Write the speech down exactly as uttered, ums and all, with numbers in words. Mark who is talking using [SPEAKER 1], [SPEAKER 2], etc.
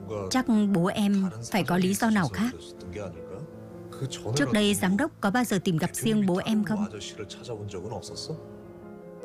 [SPEAKER 1] Chắc bố em phải có lý do nào khác. Trước đây giám đốc có bao giờ tìm gặp riêng bố em không?